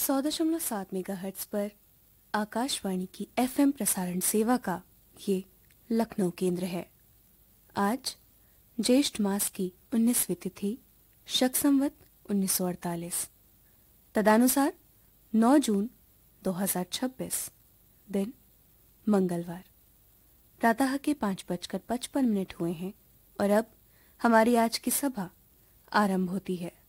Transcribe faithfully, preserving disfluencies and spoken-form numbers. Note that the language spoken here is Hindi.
सौ दशमलव सात मेगाहर्ट्ज पर आकाशवाणी की एफएम प्रसारण सेवा का ये लखनऊ केंद्र है। आज ज्येष्ठ मास की उन्नीसवीं तिथि शक संवत उन्नीस सौ अड़तालीस, तदानुसार नौ जून दो हज़ार छब्बीस, दिन मंगलवार। प्रातः के पाँच बजकर पचपन मिनट हुए हैं और अब हमारी आज की सभा आरंभ होती है।